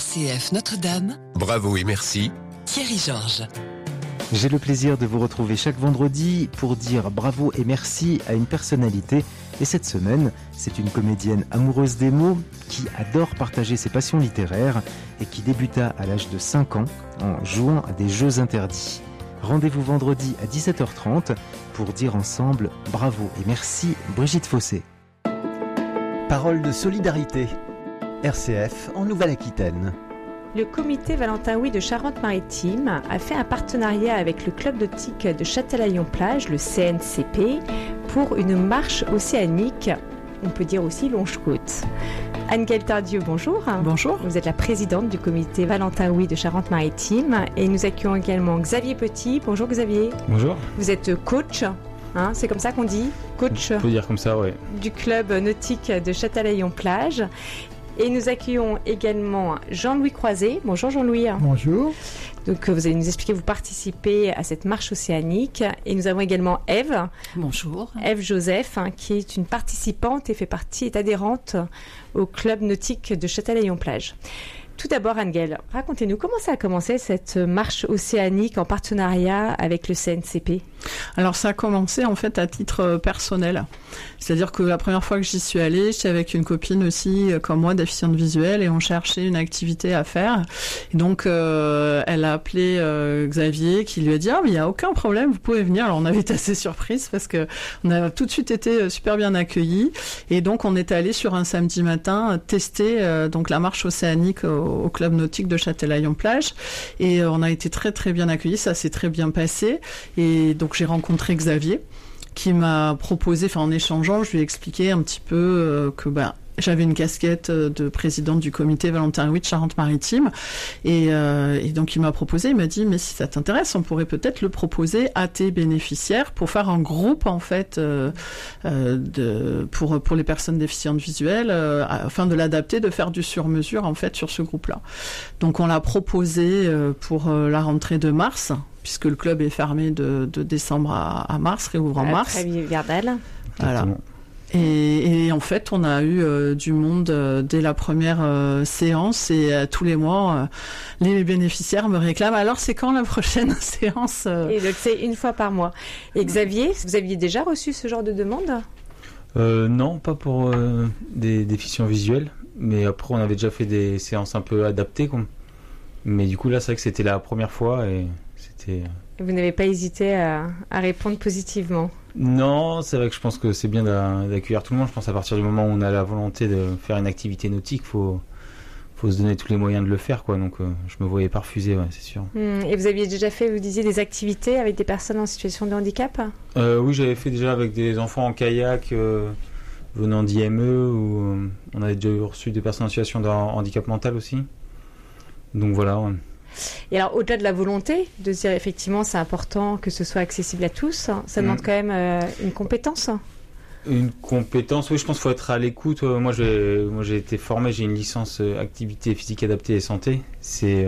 RCF Notre-Dame. Bravo et merci. Thierry Georges. J'ai le plaisir de vous retrouver chaque vendredi pour dire bravo et merci à une personnalité. Et cette semaine, c'est une comédienne amoureuse des mots qui adore partager ses passions littéraires et qui débuta à l'âge de 5 ans en jouant à des jeux interdits. Rendez-vous vendredi à 17h30 pour dire ensemble bravo et merci Brigitte Fossé. Parole de solidarité. RCF en Nouvelle-Aquitaine. Le comité Valentin Huy de Charente-Maritime a fait un partenariat avec le club nautique de Châtelaillon-Plage, le CNCP, pour une marche océanique, on peut dire aussi longe-côte. Anne-Gaëlle Tardieu, bonjour. Bonjour. Vous êtes la présidente du comité Valentin Huy de Charente-Maritime et nous accueillons également Xavier Petit. Bonjour Xavier. Bonjour. Vous êtes coach, c'est comme ça qu'on dit, coach. On peut dire comme ça, oui. Du club nautique de Châtelaillon-Plage. Et nous accueillons également Jean-Louis Croiset. Bonjour Jean-Louis. Bonjour. Donc vous allez nous expliquer, vous participez à cette marche océanique. Et nous avons également Ève. Bonjour. Ève Joseph, qui est une participante et est adhérente au club nautique de Châtelaillon-Plage. Tout d'abord, Anne-Gaëlle, racontez-nous comment ça a commencé cette marche océanique en partenariat avec le CNCP ? Alors ça a commencé en fait à titre personnel. C'est-à-dire que la première fois que j'y suis allée, j'étais avec une copine aussi, comme moi, déficiente visuelle, et on cherchait une activité à faire. Et donc elle a appelé Xavier, qui lui a dit « Ah, mais il n'y a aucun problème, vous pouvez venir ». Alors on avait été assez surprise parce que on a tout de suite été super bien accueillis. Et donc on est allé sur un samedi matin tester donc la marche océanique au club nautique de Châtelaillon-Plage. Et on a été très très bien accueillis, ça s'est très bien passé. Et donc j'ai rencontré Xavier qui m'a proposé, en échangeant, je lui ai expliqué un petit peu que j'avais une casquette de présidente du comité Valentin Huy de Charente-Maritime et donc il m'a proposé, il m'a dit mais si ça t'intéresse, on pourrait peut-être le proposer à tes bénéficiaires pour faire un groupe en fait pour les personnes déficientes visuelles afin de l'adapter, de faire du sur-mesure en fait sur ce groupe-là. Donc on l'a proposé pour la rentrée de mars, puisque le club est fermé de décembre à mars, réouvre en mars. Très hivernale. Voilà. Et en fait, on a eu du monde dès la première séance et tous les mois, les bénéficiaires me réclament. Alors, c'est quand la prochaine séance Et donc, c'est une fois par mois. Et Xavier, vous aviez déjà reçu ce genre de demande ? Non, pas pour des déficients visuels. Mais après, on avait déjà fait des séances un peu adaptées. Mais du coup, là, c'est vrai que c'était la première fois et c'était... Vous n'avez pas hésité à répondre positivement ? Non, c'est vrai que je pense que c'est bien d'accueillir tout le monde. Je pense qu'à partir du moment où on a la volonté de faire une activité nautique, faut se donner tous les moyens de le faire, quoi. Donc, je me voyais pas refuser, ouais, c'est sûr. Et vous aviez déjà fait, vous disiez, des activités avec des personnes en situation de handicap ? Oui, j'avais fait déjà avec des enfants en kayak venant d'IME, où on avait déjà reçu des personnes en situation de handicap mental aussi. Donc voilà. Ouais. Et alors, au-delà de la volonté de dire effectivement c'est important que ce soit accessible à tous, ça demande quand même une compétence. Une compétence, oui, je pense qu'il faut être à l'écoute. Moi, j'ai été formé, j'ai une licence activité physique adaptée et santé. C'est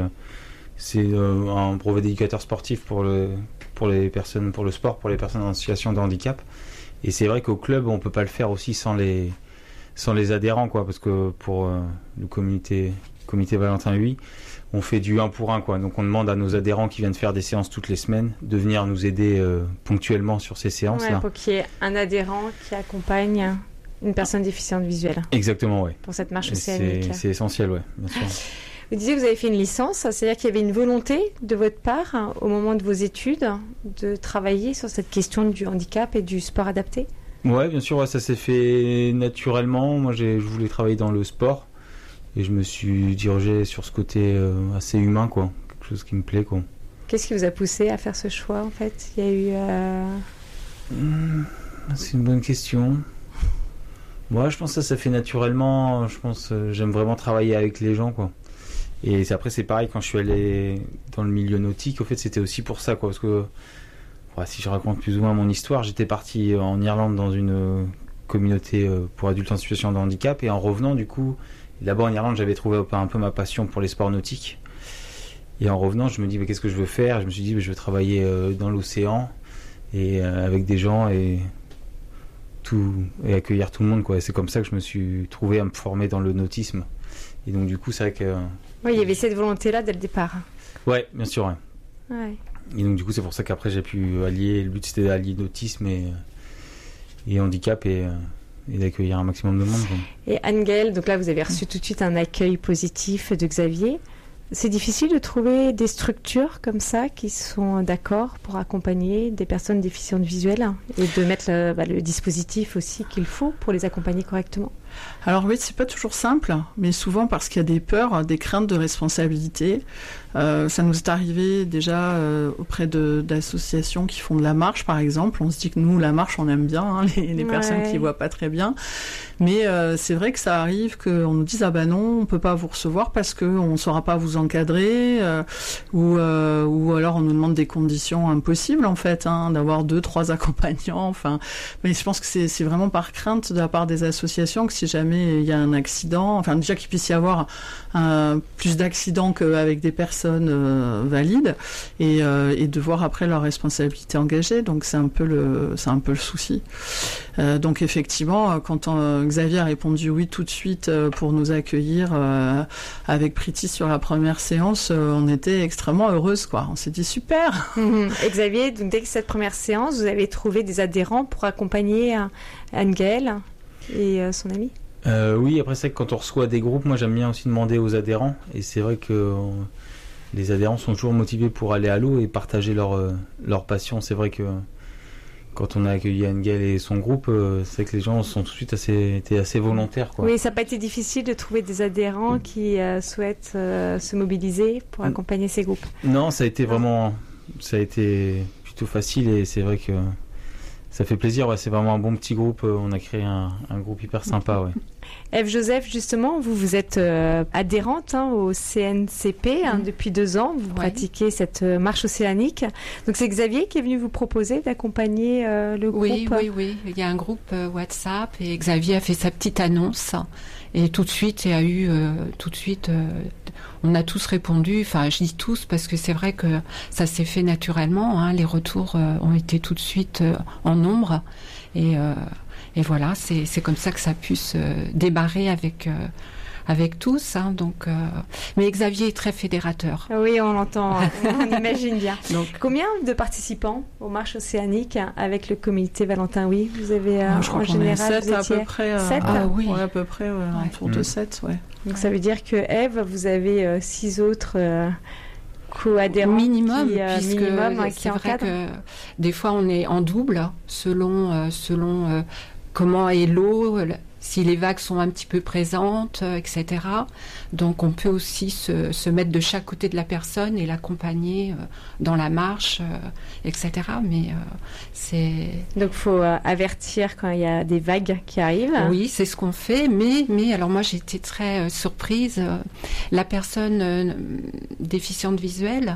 un brevet d'éducateur sportif pour les personnes, pour le sport, pour les personnes en situation de handicap. Et c'est vrai qu'au club, on peut pas le faire aussi sans les adhérents, quoi, parce que pour le comité Valentin Huy, on fait du 1 pour 1, quoi. Donc on demande à nos adhérents qui viennent faire des séances toutes les semaines de venir nous aider ponctuellement sur ces séances-là. Ouais, pour qu'il y ait un adhérent qui accompagne une personne déficiente visuelle. Exactement, oui. Pour cette marche océanique. C'est essentiel, oui, bien sûr. Vous disiez que vous avez fait une licence, c'est-à-dire qu'il y avait une volonté de votre part, au moment de vos études, de travailler sur cette question du handicap et du sport adapté ? Oui, bien sûr, ouais, ça s'est fait naturellement. Moi, je voulais travailler dans le sport. Et je me suis dirigé sur ce côté assez humain, quoi. Quelque chose qui me plaît, quoi. Qu'est-ce qui vous a poussé à faire ce choix, en fait ? Il y a eu... C'est une bonne question. Moi, je pense que ça fait naturellement. Je pense j'aime vraiment travailler avec les gens, quoi. Et après, c'est pareil, quand je suis allé dans le milieu nautique, au fait, c'était aussi pour ça, quoi. Parce que, si je raconte plus ou moins mon histoire, j'étais parti en Irlande dans une communauté pour adultes en situation de handicap. Et en revenant, du coup... Là-bas en Irlande, j'avais trouvé un peu ma passion pour les sports nautiques. Et en revenant, je me dis qu'est-ce que je veux faire ? Je me suis dit je veux travailler dans l'océan et avec des gens et et accueillir tout le monde, quoi. Et c'est comme ça que je me suis trouvé à me former dans le nautisme. Et donc du coup, c'est vrai que... Oui, il y avait cette volonté-là dès le départ. Ouais, bien sûr, ouais. Ouais. Et donc du coup, c'est pour ça qu'après j'ai pu allier, le but c'était d'allier nautisme et handicap et d'accueillir un maximum de monde, quoi. Et Anne-Gaëlle, donc là vous avez reçu tout de suite un accueil positif de Xavier. C'est difficile de trouver des structures comme ça qui sont d'accord pour accompagner des personnes déficientes visuelles et de mettre le dispositif aussi qu'il faut pour les accompagner correctement. Alors oui, c'est pas toujours simple, mais souvent parce qu'il y a des peurs, des craintes de responsabilité. Ça nous est arrivé déjà auprès d'associations qui font de la marche, par exemple. On se dit que nous, la marche, on aime bien, hein, les personnes qui voient pas très bien. Mais c'est vrai que ça arrive qu'on nous dise « Ah ben non, on peut pas vous recevoir parce qu'on saura pas vous encadrer. » ou alors on nous demande des conditions impossibles, en fait, hein, d'avoir 2-3 accompagnants. Enfin, mais je pense que c'est vraiment par crainte de la part des associations que si jamais il y a un accident, enfin déjà qu'il puisse y avoir plus d'accidents qu'avec des personnes valides et de voir après leur responsabilité engagée. Donc c'est un peu le souci. Donc effectivement, quand Xavier a répondu oui tout de suite pour nous accueillir avec Priti sur la première séance, on était extrêmement heureuses, quoi. On s'est dit super. Et Xavier, donc dès que cette première séance, vous avez trouvé des adhérents pour accompagner Anne-Gaëlle et son ami? Oui, après c'est que quand on reçoit des groupes, moi j'aime bien aussi demander aux adhérents, et c'est vrai que les adhérents sont toujours motivés pour aller à l'eau et partager leur passion. C'est vrai que quand on a accueilli Anne-Gaëlle et son groupe, c'est que les gens sont tout de suite étaient assez volontaires, quoi. Oui, ça n'a pas été difficile de trouver des adhérents qui souhaitent se mobiliser pour accompagner ces groupes? Non, ça a été plutôt facile, et c'est vrai que ça fait plaisir, ouais, c'est vraiment un bon petit groupe. On a créé un groupe hyper sympa, ouais. Ève Joseph, justement, vous êtes adhérente au CNCP depuis 2 ans. Vous pratiquez cette marche océanique. Donc c'est Xavier qui est venu vous proposer d'accompagner le groupe. Oui. Il y a un groupe WhatsApp et Xavier a fait sa petite annonce. Et tout de suite, on a tous répondu. Enfin, je dis tous parce que c'est vrai que ça s'est fait naturellement, hein. Les retours ont été tout de suite en nombre. Et voilà, c'est comme ça que ça a pu se démarrer avec tous, hein, donc, mais Xavier est très fédérateur. Oui, on l'entend, on imagine bien. Donc, combien de participants aux marches océaniques avec le comité Valentin Oui? Vous avez je crois en général 7 à peu près. 7 oui, à peu près, autour de 7, ouais. Donc ça veut dire que Ève, vous avez 6 autres co-adhérents minimum, puisque c'est vrai que des fois on est en double selon comment est l'eau, si les vagues sont un petit peu présentes, etc. Donc on peut aussi se mettre de chaque côté de la personne et l'accompagner dans la marche, etc. Mais c'est... Donc il faut avertir quand il y a des vagues qui arrivent. Oui, c'est ce qu'on fait, mais alors moi j'ai été très surprise. La personne déficiente visuelle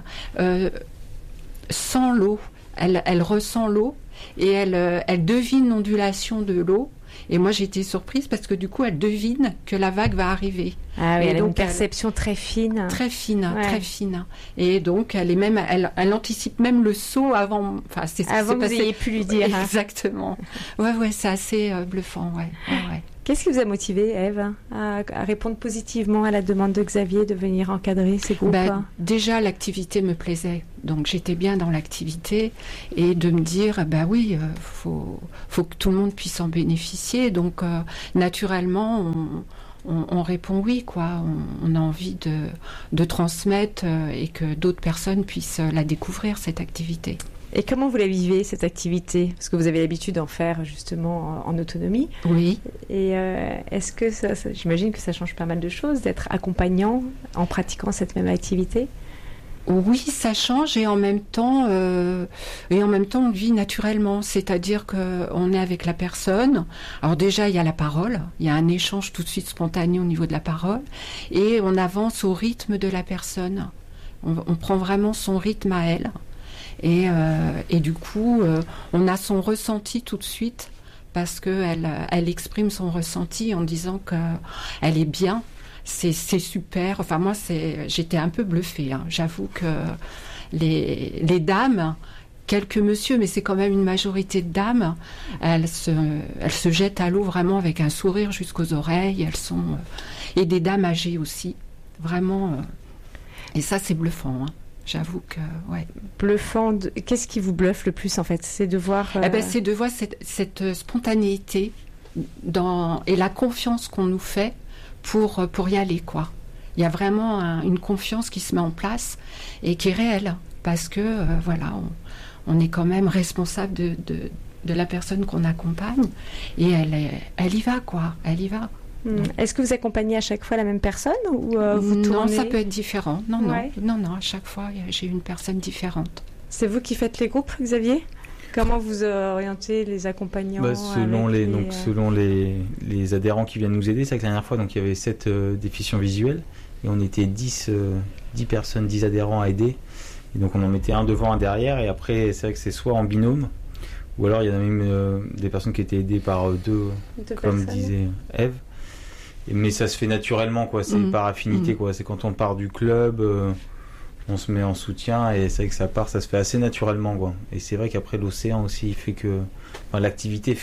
sent l'eau, elle ressent l'eau et elle devine l'ondulation de l'eau. Et moi, j'ai été surprise parce que du coup, elle devine que la vague va arriver. Ah oui, elle a une perception très fine. Très fine, très fine. Et donc, elle anticipe même le saut avant. Enfin, c'est avant que vous ayez pu lui dire. Exactement. Ouais, c'est assez bluffant, ouais. Qu'est-ce qui vous a motivé, Ève, à répondre positivement à la demande de Xavier de venir encadrer ces groupes? Déjà, l'activité me plaisait. Donc, j'étais bien dans l'activité. Et de me dire, oui, faut que tout le monde puisse en bénéficier. Donc, naturellement, on répond oui, quoi. On a envie de transmettre et que d'autres personnes puissent la découvrir, cette activité. Et comment vous la vivez, cette activité? Parce que vous avez l'habitude d'en faire justement en autonomie. Oui. Et est-ce que j'imagine que ça change pas mal de choses d'être accompagnant en pratiquant cette même activité? Oui, ça change et en même temps, on vit naturellement. C'est-à-dire qu'on est avec la personne. Alors déjà, il y a la parole. Il y a un échange tout de suite spontané au niveau de la parole. Et on avance au rythme de la personne. On prend vraiment son rythme à elle. Et du coup, on a son ressenti tout de suite parce qu'elle exprime son ressenti en disant qu'elle est bien. C'est super. Enfin, moi, j'étais un peu bluffée, hein. J'avoue que les dames quelques messieurs, mais c'est quand même une majorité de dames. Elles se jettent à l'eau vraiment avec un sourire jusqu'aux oreilles. Elles sont et des dames âgées aussi, vraiment. Et ça, c'est bluffant. Hein. J'avoue que ouais. Bluffant. Qu'est-ce qui vous bluffe le plus en fait? C'est de voir. C'est de voir cette spontanéité et la confiance qu'on nous fait pour y aller, quoi. Il y a vraiment une confiance qui se met en place et qui est réelle parce que voilà, on est quand même responsable de la personne qu'on accompagne et elle y va, quoi. Elle y va. Est-ce que vous accompagnez à chaque fois la même personne ou vous tournez... Non, ça peut être différent. Non, ouais. non, à chaque fois, j'ai une personne différente. C'est vous qui faites les groupes, Xavier? Comment vous orientez les accompagnants? Selon les adhérents qui viennent nous aider. C'est que la dernière fois, donc, il y avait 7 déficients visuels et on était 10 personnes, 10 adhérents à aider. Et donc on en mettait un devant, un derrière et après c'est vrai que c'est soit en binôme ou alors il y en a même des personnes qui étaient aidées par deux comme personnes. Disait Eve. Mais ça se fait naturellement, quoi. C'est par affinité, quoi. C'est quand on part du club, on se met en soutien et c'est vrai que ça se fait assez naturellement, quoi. Et c'est vrai qu'après l'océan aussi, il fait que l'activité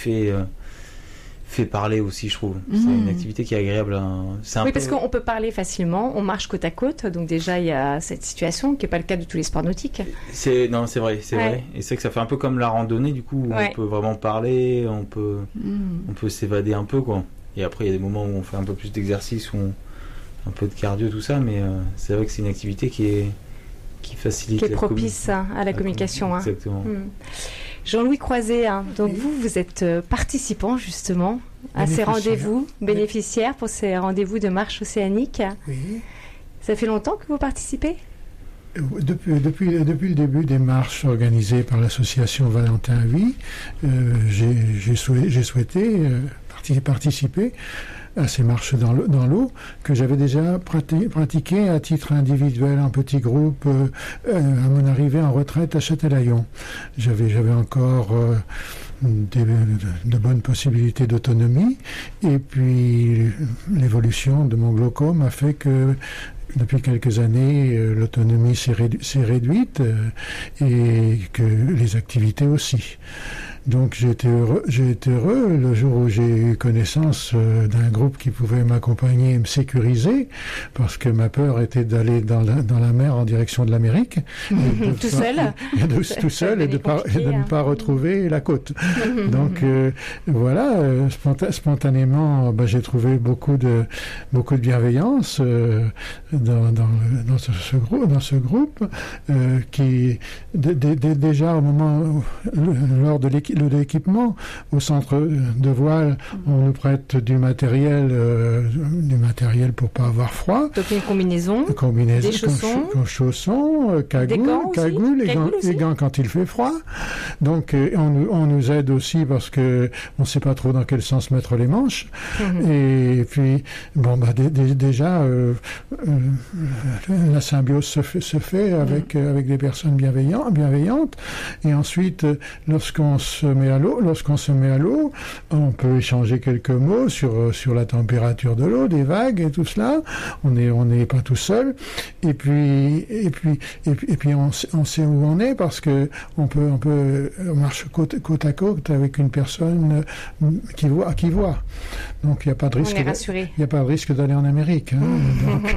fait parler aussi, je trouve. C'est une activité qui est agréable. Parce qu'on peut parler facilement, on marche côte à côte, donc déjà il y a cette situation qui n'est pas le cas de tous les sports nautiques. C'est vrai. Et c'est que ça fait un peu comme la randonnée, du coup, où on peut vraiment parler, on peut s'évader un peu, quoi. Et après, il y a des moments où on fait un peu plus d'exercice, un peu de cardio, tout ça, mais c'est vrai que c'est une activité qui facilite qui est propice à la communication. Exactement. Jean-Louis Croiset, donc vous êtes participant justement à ces rendez-vous, bénéficiaire pour ces rendez-vous de marche océanique. Oui. Ça fait longtemps que vous participez? Depuis le début des marches organisées par l'association Valentin Huy, j'ai souhaité participer à ces marches dans l'eau que j'avais déjà pratiquées à titre individuel en petit groupe à mon arrivée en retraite à Châtelaillon. J'avais encore de bonnes possibilités d'autonomie et puis l'évolution de mon glaucome a fait que depuis quelques années, l'autonomie s'est réduite et que les activités aussi. Donc j'ai été heureux le jour où j'ai eu connaissance d'un groupe qui pouvait m'accompagner et me sécuriser, parce que ma peur était d'aller dans la mer en direction de l'Amérique. Tout seul et de ne pas retrouver la côte. Donc voilà, spontanément, j'ai trouvé beaucoup de bienveillance dans ce groupe qui déjà au moment lors de l'équipement au centre de voile, on nous prête du matériel pour pas avoir froid. Donc une combinaison, des chaussons, cagoule et gants quand il fait froid. Donc on nous aide aussi parce que on sait pas trop dans quel sens mettre les manches. Et puis déjà la symbiose se fait avec des personnes bienveillantes. Et ensuite, lorsqu'on se met à l'eau, on peut échanger quelques mots sur la température de l'eau, des vagues et tout cela. On n'est pas tout seul. Et puis on sait où on est parce que on marche côte à côte avec une personne qui voit. Donc il n'y a pas de risque. On est rassuré. Il n'y a pas de risque d'aller en Amérique. Donc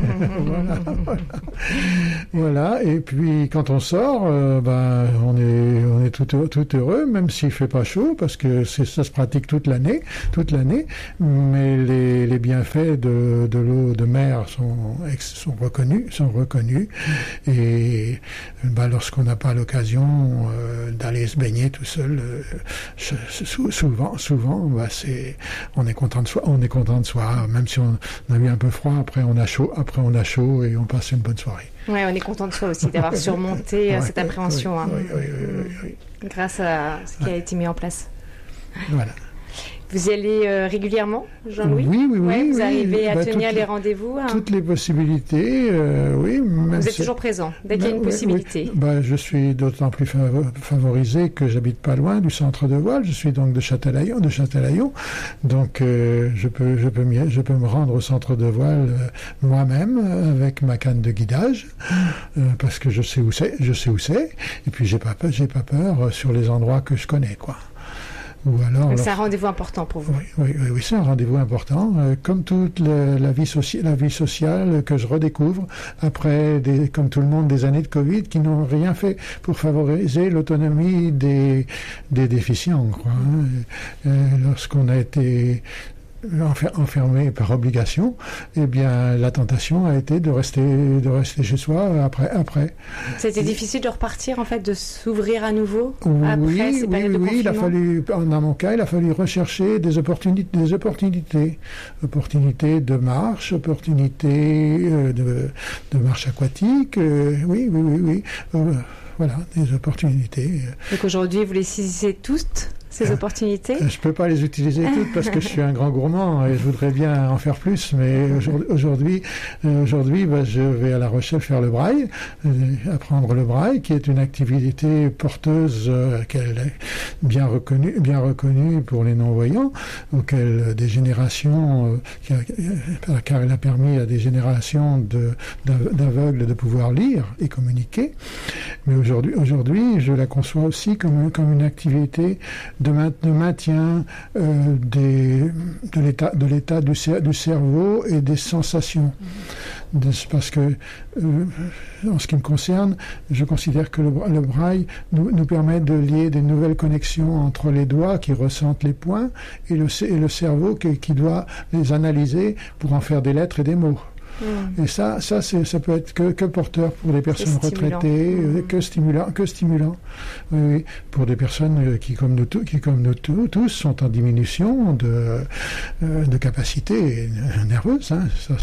voilà. Et puis quand on sort, on est tout heureux, même s'il fait pas chaud, parce que ça se pratique toute l'année. Mais les bienfaits de l'eau de mer sont reconnus. Et lorsqu'on n'a pas l'occasion d'aller se baigner tout seul, souvent, on est content de soi, même si on a eu un peu froid. Après on a chaud et on passe une bonne soirée. Ouais, on est content de soi aussi d'avoir surmonté cette appréhension oui. grâce à ce qui a été mis en place. Voilà. Vous y allez régulièrement, Jean-Louis? Oui. Vous arrivez à Bah, tenir les rendez-vous, hein? Toutes les possibilités, oui. Vous êtes toujours présent, dès qu'il y a une possibilité. Oui. Bah, je suis d'autant plus favorisé que j'habite pas loin du centre de voile. Je suis donc de Châtelaillon. Donc, je peux me rendre au centre de voile moi-même avec ma canne de guidage, parce que je sais où c'est. Et puis, j'ai pas peur sur les endroits que je connais, quoi. Ou alors, c'est un rendez-vous important pour vous. Oui, c'est un rendez-vous important. Comme toute la vie sociale que je redécouvre après, comme tout le monde, des années de Covid qui n'ont rien fait pour favoriser l'autonomie des déficients, quoi. Lorsqu'on a été enfermé par obligation, eh bien la tentation a été de rester chez soi après. C'était difficile de repartir, en fait, de s'ouvrir à nouveau oui, après ces périodes de confinement. Il a fallu, dans mon cas, rechercher des opportunités de marche, de marche aquatique, voilà, des opportunités. Donc aujourd'hui, vous les saisissez toutes, ces opportunités? Je peux pas les utiliser toutes parce que je suis un grand gourmand et je voudrais bien en faire plus, mais aujourd'hui, je vais à La Rochelle faire le braille, apprendre le braille, qui est une activité porteuse bien reconnue pour les non-voyants, auquel des générations, car elle a permis à des générations d'aveugles de pouvoir lire et communiquer. Mais aujourd'hui, je la conçois aussi comme une activité de maintien de l'état du cerveau et des sensations. Parce que, en ce qui me concerne, je considère que le braille nous permet de lier des nouvelles connexions entre les doigts qui ressentent les points et le cerveau qui doit les analyser pour en faire des lettres et des mots. Et ça peut être que porteur pour des personnes retraitées, que stimulant. Oui, pour des personnes qui comme nous tous sont en diminution de capacité nerveuse. Hein. Ça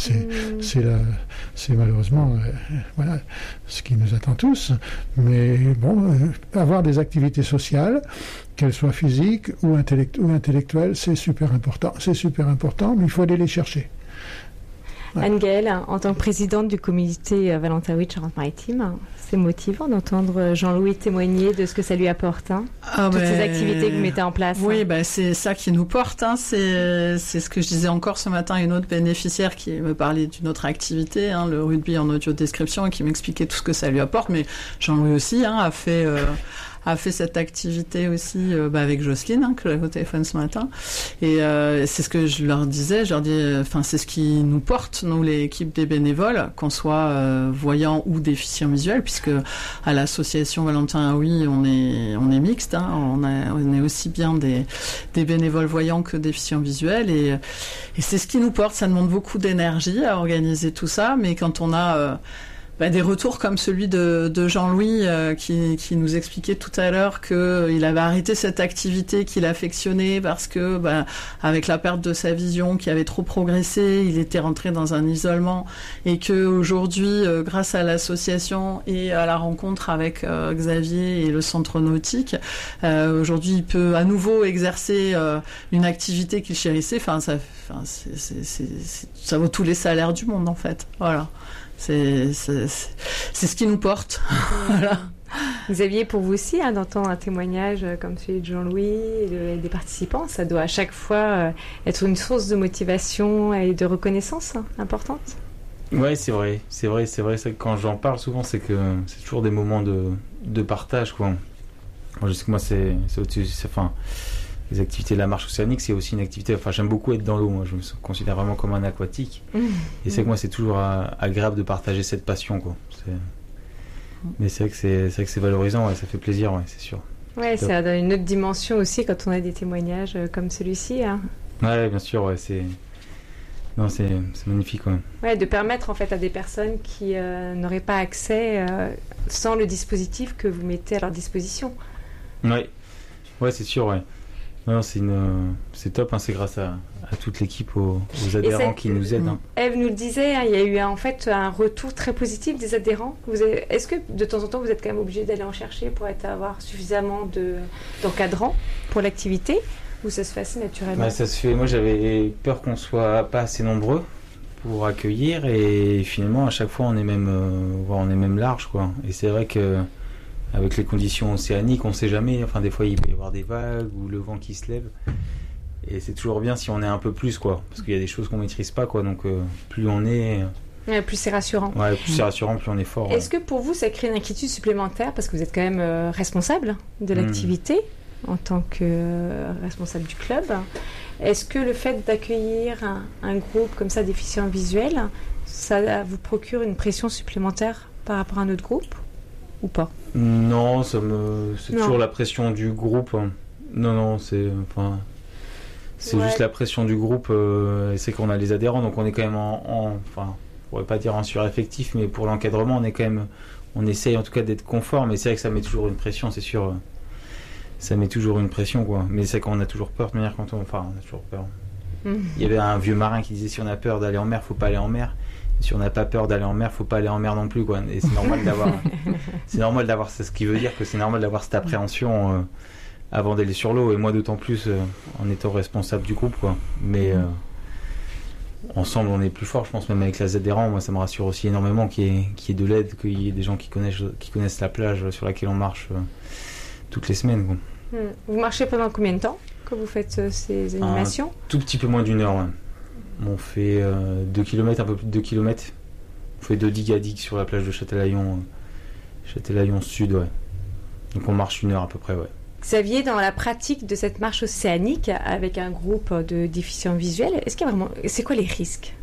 c'est malheureusement voilà ce qui nous attend tous. Mais bon, avoir des activités sociales, qu'elles soient physiques ou intellectuelles, c'est super important. Mais il faut aller les chercher. Ouais. Anne-Gaëlle, en tant que présidente du comité Valentin Oui de Charente-Maritime, c'est motivant d'entendre Jean-Louis témoigner de ce que ça lui apporte, hein, toutes ces activités que vous mettez en place. Oui, c'est ça qui nous porte. Hein, c'est ce que je disais encore ce matin à une autre bénéficiaire qui me parlait d'une autre activité, hein, le rugby en audio-description, et qui m'expliquait tout ce que ça lui apporte. Mais Jean-Louis aussi a fait cette activité aussi avec Jocelyne, hein, que j'avais au téléphone ce matin. Et c'est ce que je leur disais. Je leur dis, c'est ce qui nous porte, nous, l'équipe des bénévoles, qu'on soit voyants ou déficients visuels, puisque à l'association Valentin Oui, on est mixte. Hein, on est aussi bien des bénévoles voyants que déficients visuels. Et c'est ce qui nous porte. Ça demande beaucoup d'énergie à organiser tout ça, mais quand on a des retours comme celui de Jean-Louis qui nous expliquait tout à l'heure qu'il avait arrêté cette activité qu'il affectionnait parce que avec la perte de sa vision qui avait trop progressé, il était rentré dans un isolement, et que aujourd'hui, grâce à l'association et à la rencontre avec Xavier et le centre nautique, aujourd'hui il peut à nouveau exercer une activité qu'il chérissait. Ça vaut tous les salaires du monde en fait. Voilà. C'est ce qui nous porte. Voilà. Xavier, pour vous aussi, d'entendre un témoignage comme celui de Jean-Louis et des participants, ça doit à chaque fois être une source de motivation et de reconnaissance importante. Ouais, c'est vrai. Quand j'en parle souvent, c'est que c'est toujours des moments de partage, quoi. Moi, je sais que moi, c'est au-dessus. Les activités de la marche océanique, c'est aussi une activité. J'aime beaucoup être dans l'eau. Moi, je me considère vraiment comme un aquatique. Et c'est que moi, c'est toujours agréable de partager cette passion, quoi. Mais c'est vrai que c'est valorisant. Ouais, ça fait plaisir, ouais, c'est sûr. Ouais, ça donne une autre dimension aussi quand on a des témoignages comme celui-ci. Hein. Ouais, bien sûr. Ouais, c'est magnifique, ouais. Ouais, de permettre en fait à des personnes qui n'auraient pas accès sans le dispositif que vous mettez à leur disposition. Ouais, c'est sûr, ouais. Non, c'est top, hein, c'est grâce à toute l'équipe, aux adhérents qui nous aident. Hein. Eve nous le disait, il y a eu en fait un retour très positif des adhérents. Est-ce que de temps en temps vous êtes quand même obligé d'aller en chercher pour avoir suffisamment d'encadrants pour l'activité, Ou ça se fait assez naturellement? Ça se fait. Moi, j'avais peur qu'on soit pas assez nombreux pour accueillir, et finalement, à chaque fois, on est même large, quoi. Et c'est vrai que avec les conditions océaniques, on sait jamais. Enfin, des fois, il peut y avoir des vagues ou le vent qui se lève. Et c'est toujours bien si on est un peu plus, quoi. Parce qu'il y a des choses qu'on maîtrise pas, quoi. Donc, plus on est... plus c'est rassurant. Ouais, plus c'est rassurant, plus on est fort. Est-ce que pour vous, ça crée une inquiétude supplémentaire? Parce que vous êtes quand même responsable de l'activité en tant que responsable du club. Est-ce que le fait d'accueillir un groupe comme ça déficient visuel, ça vous procure une pression supplémentaire par rapport à notre groupe ou pas? Non, c'est toujours la pression du groupe. Non, c'est juste la pression du groupe. C'est qu'on a les adhérents, donc on est quand même on pourrait pas dire en sureffectif, mais pour l'encadrement, on essaye en tout cas d'être confort, mais c'est vrai que ça met toujours une pression, c'est sûr. Ça met toujours une pression, quoi. Mais c'est qu'on a toujours peur de manière on a toujours peur. Il y avait un vieux marin qui disait si on a peur d'aller en mer, faut pas aller en mer. Et si on n'a pas peur d'aller en mer, faut pas aller en mer non plus, quoi. Et c'est normal d'avoir, c'est ce qui veut dire que c'est normal d'avoir cette appréhension avant d'aller sur l'eau. Et moi, d'autant plus en étant responsable du groupe, quoi. Mais ensemble, on est plus fort, je pense, même avec les adhérents. Moi, ça me rassure aussi énormément qu'il y ait de l'aide, qu'il y ait des gens qui connaissent la plage sur laquelle on marche toutes les semaines, quoi. Vous marchez pendant combien de temps quand vous faites ces animations? Un tout petit peu moins d'une heure, ouais. On fait 2 km, un peu plus de 2 km. On fait de digue à digue sur la plage de Châtelaillon Sud, ouais. Donc on marche 1 heure à peu près, ouais. Xavier, dans la pratique de cette marche océanique avec un groupe de déficients visuels, c'est quoi les risques?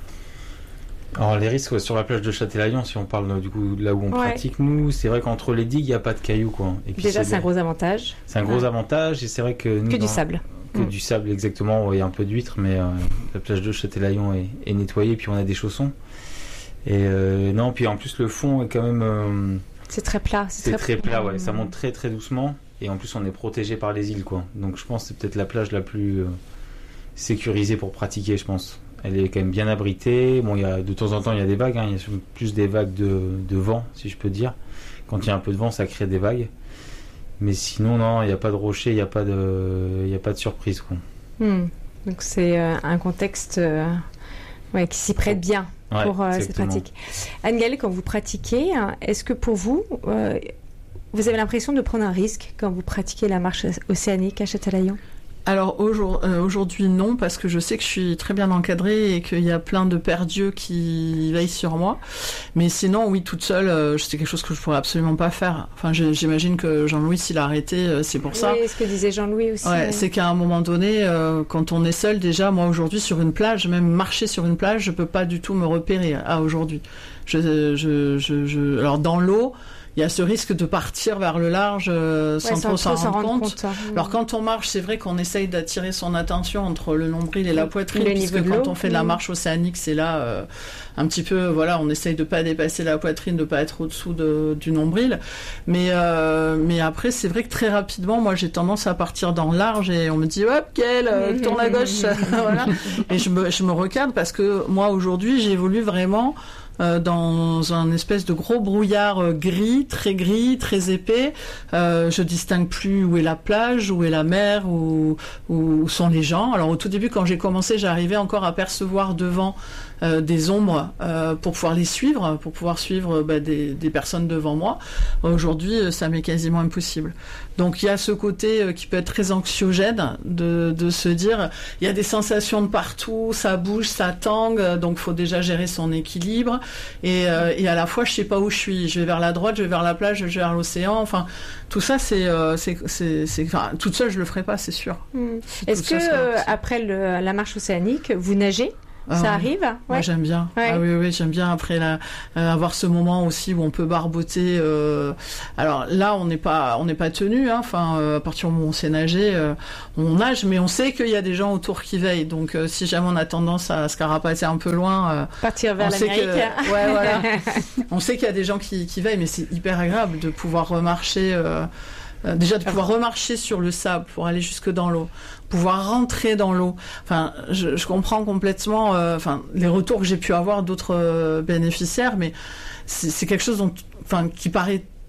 Alors les risques sur la plage de Châtelaillon, si on parle du coup là où on pratique nous, c'est vrai qu'entre les digues il n'y a pas de cailloux, quoi. Et puis déjà c'est un gros avantage. C'est un gros avantage, et c'est vrai que nous, du sable. Du sable, exactement. Il y a un peu d'huîtres, mais la plage de Châtelaillon est nettoyée, puis on a des chaussons. Et non, puis en plus le fond est quand même. C'est très plat. C'est très plat, ouais. Ça monte très très doucement, et en plus on est protégé par les îles, quoi. Donc je pense que c'est peut-être la plage la plus sécurisée pour pratiquer, je pense. Elle est quand même bien abritée. Bon, de temps en temps, il y a des vagues. Il y a plus des vagues de vent, si je peux dire. Quand il y a un peu de vent, ça crée des vagues. Mais sinon, non, il n'y a pas de rocher, il n'y a pas de surprise, quoi. Donc c'est un contexte qui s'y prête bien pour cette pratique. Anne-Gaëlle, quand vous pratiquez, est-ce que pour vous, vous avez l'impression de prendre un risque quand vous pratiquez la marche océanique à Châtelaillon? Alors aujourd'hui non, parce que je sais que je suis très bien encadrée et qu'il y a plein de pères dieux qui veillent sur moi. Mais sinon, oui, toute seule, c'est quelque chose que je pourrais absolument pas faire. Enfin, j'imagine que Jean-Louis, s'il a arrêté, c'est pour ça. Oui, ce que disait Jean-Louis aussi. Ouais, c'est qu'à un moment donné, quand on est seul, déjà, moi aujourd'hui sur une plage, même marcher sur une plage, je peux pas du tout me repérer aujourd'hui. Alors dans l'eau, il y a ce risque de partir vers le large sans trop s'en rendre compte. Alors quand on marche, c'est vrai qu'on essaye d'attirer son attention entre le nombril et la poitrine, puisque quand on fait de la marche océanique, c'est là un petit peu, voilà, on essaye de pas dépasser la poitrine, de pas être au-dessous du nombril. Mais après, c'est vrai que très rapidement, moi, j'ai tendance à partir dans le large et on me dit, hop, Gaëlle, tourne à gauche, voilà. Et je me recadre parce que moi, aujourd'hui, j'évolue vraiment dans un espèce de gros brouillard gris, très épais. Je distingue plus où est la plage, où est la mer, où sont les gens. Alors au tout début, quand j'ai commencé, j'arrivais encore à percevoir devant des ombres pour pouvoir les suivre, pour pouvoir suivre des personnes devant moi. Aujourd'hui, ça m'est quasiment impossible. Donc il y a ce côté qui peut être très anxiogène de se dire, il y a des sensations de partout, ça bouge, ça tangue, donc faut déjà gérer son équilibre. Et à la fois, je sais pas où je suis. Je vais vers la droite, je vais vers la plage, je vais vers l'océan. Enfin, tout ça, enfin, toute seule, je le ferai pas, c'est sûr. Est-ce que après la marche océanique, vous nagez? Ça arrive? Moi j'aime bien. Ouais. Ah oui, j'aime bien après avoir ce moment aussi où on peut barboter. Alors là on n'est pas tenu. Enfin, à partir du moment où on sait nager, on nage, mais on sait qu'il y a des gens autour qui veillent. Donc si jamais on a tendance à se carapater un peu loin, partir vers l'Amérique. Voilà. On sait qu'il y a des gens qui veillent, mais c'est hyper agréable de pouvoir remarcher. Déjà de pouvoir remarcher sur le sable pour aller jusque dans l'eau, pouvoir rentrer dans l'eau. Enfin, je comprends complètement les retours que j'ai pu avoir d'autres bénéficiaires, mais c'est quelque chose qui paraît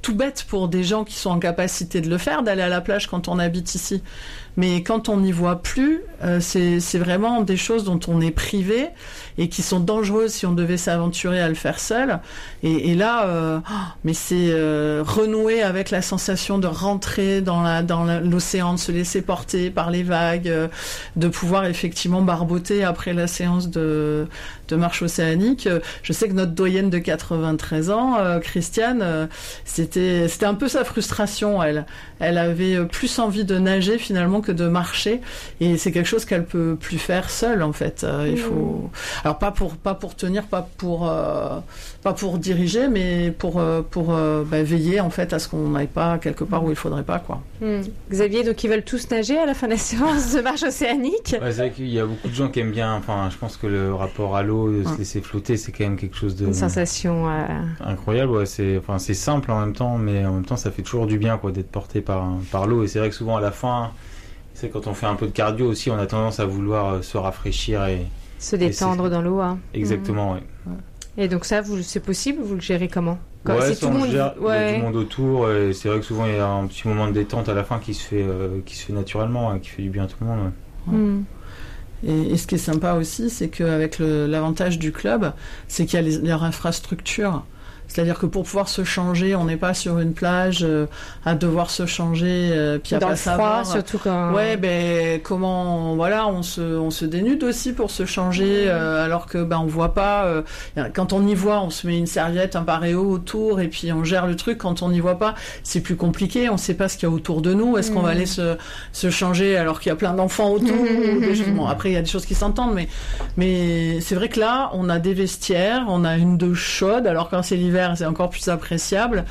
tout bête pour des gens qui sont en capacité de le faire, d'aller à la plage quand on habite ici. Mais quand on n'y voit plus, c'est vraiment des choses dont on est privé et qui sont dangereuses si on devait s'aventurer à le faire seul. Et là, mais c'est renouer avec la sensation de rentrer dans l'océan, de se laisser porter par les vagues, de pouvoir effectivement barboter après la séance de marche océanique. Je sais que notre doyenne de 93 ans, Christiane, c'était un peu sa frustration. Elle avait plus envie de nager finalement que de marcher, et c'est quelque chose qu'elle peut plus faire seule en fait. Il faut, alors pas pour tenir, pas pour diriger, mais pour veiller en fait à ce qu'on n'aille pas quelque part où il faudrait pas, quoi. Xavier, donc ils veulent tous nager à la fin de la séance de marche océanique. Ouais, c'est vrai qu'il y a beaucoup de gens qui aiment bien. Enfin, je pense que le rapport à l'eau, de se laisser flotter, c'est quand même quelque chose de une sensation incroyable. Ouais, c'est simple en même temps, mais en même temps ça fait toujours du bien, quoi, d'être porté par l'eau. Et c'est vrai que souvent à la fin, c'est quand on fait un peu de cardio aussi, on a tendance à vouloir se rafraîchir et se détendre dans l'eau. Exactement, ouais. Et donc ça, c'est possible, vous le gérez comment? Ouais, tout le monde, il y a du monde autour, et c'est vrai que souvent il y a un petit moment de détente à la fin qui se fait naturellement, qui fait du bien à tout le monde. Ouais. Et ce qui est sympa aussi, c'est qu'avec l'avantage du club, c'est qu'il y a leur infrastructure. C'est-à-dire que pour pouvoir se changer, on n'est pas sur une plage à devoir se changer puis à dans pas le froid, savoir. surtout quand. Ouais, comment on se dénude aussi pour se changer alors que on voit pas. Quand on y voit, on se met une serviette, un paréo autour et puis on gère le truc. Quand on n'y voit pas, c'est plus compliqué. On ne sait pas ce qu'il y a autour de nous. Est-ce qu'on va aller se changer alors qu'il y a plein d'enfants autour ou des choses. Bon, après il y a des choses qui s'entendent, mais c'est vrai que là, on a des vestiaires, on a une douche chaude. Alors quand c'est l'hiver, c'est encore plus appréciable.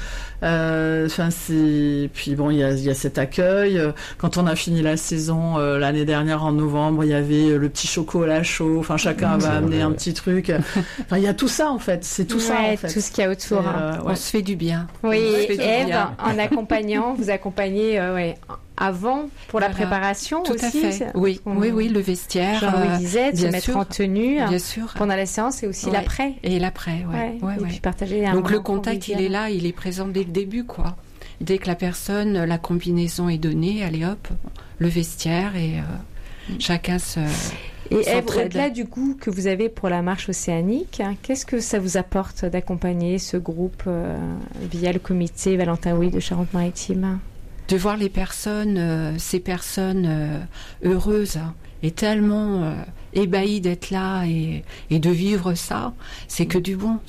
Puis bon, il y a cet accueil. Quand on a fini la saison l'année dernière en novembre, il y avait le petit chocolat chaud. Enfin, chacun va amener un petit truc. Enfin, il y a tout ça en fait. C'est tout ça en fait. Tout ce qu'il y a autour. On se fait du bien. Oui, Ève, en accompagnant, vous accompagnez avant pour la préparation tout aussi. Tout à fait. Oui, le vestiaire. Jean-Louis disait, se mettre en tenue. Bien sûr. Pendant la séance et aussi l'après. Et l'après, et puis partager un Donc le contact, il est là, il est présent dès le début, quoi. Dès que la combinaison est donnée, allez hop, le vestiaire et chacun se. Et Ève, au-delà du goût que vous avez pour la marche océanique, qu'est-ce que ça vous apporte d'accompagner ce groupe via le comité Valentin Houy de Charente-Maritime? De voir les personnes, ces personnes heureuses et tellement ébahies d'être là et de vivre ça, c'est que du bon,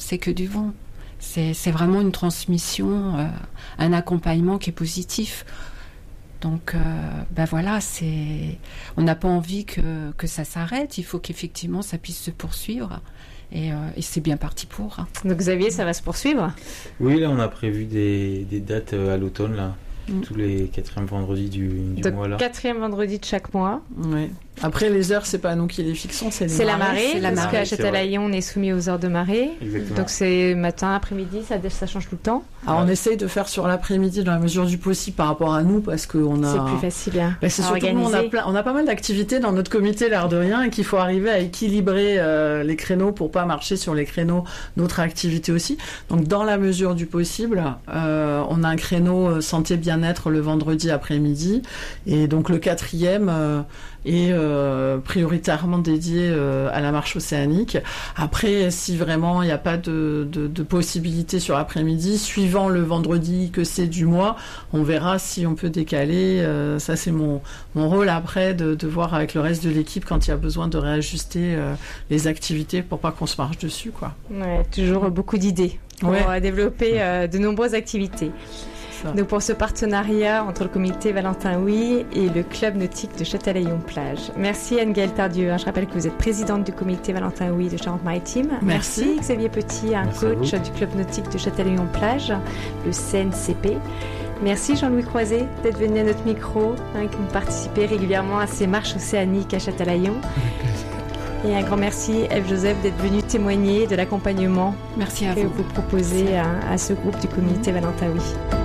C'est vraiment une transmission, un accompagnement qui est positif. Donc, voilà, on n'a pas envie que ça s'arrête. Il faut qu'effectivement ça puisse se poursuivre. Et c'est bien parti pour. Donc Xavier, ça va se poursuivre? Oui, là on a prévu des dates à l'automne, là. Tous les 4e vendredis du mois là. 4e vendredi de chaque mois. Oui. Après les heures, c'est pas nous qui les fixons, c'est la marée. Parce qu'à Châtelaillon, on est soumis aux heures de marée. Exactement. Donc c'est matin, après-midi, ça change tout le temps. Alors on essaye de faire sur l'après-midi dans la mesure du possible par rapport à nous parce qu'on a. C'est plus facile. C'est surtout nous, on a pas mal d'activités dans notre comité l'air de rien et qu'il faut arriver à équilibrer les créneaux pour pas marcher sur les créneaux d'autres activités aussi. Donc dans la mesure du possible, on a un créneau santé bien-être le vendredi après-midi et donc le 4e est prioritairement dédié à la marche océanique. Après, si vraiment il n'y a pas de possibilité sur l'après-midi, suivant le vendredi que c'est du mois, on verra si on peut décaler. Ça, c'est mon rôle après de voir avec le reste de l'équipe quand il y a besoin de réajuster les activités pour pas qu'on se marche dessus, quoi. Ouais, toujours beaucoup d'idées pour développer de nombreuses activités. Donc pour ce partenariat entre le comité Valentin Houy et le club nautique de Châtelaillon-Plage. Merci Anne-Gaëlle Tardieu. Je rappelle que vous êtes présidente du comité Valentin Houy de Charente-Maritime. Merci Xavier Petit, coach du club nautique de Châtelaillon-Plage, le CNCP. Merci Jean-Louis Croiset d'être venu à notre micro, que vous participez régulièrement à ces marches océaniques à Châtelaillon. Et un grand merci Ève Joseph d'être venue témoigner de l'accompagnement que vous proposez à ce groupe du comité Valentin Houy.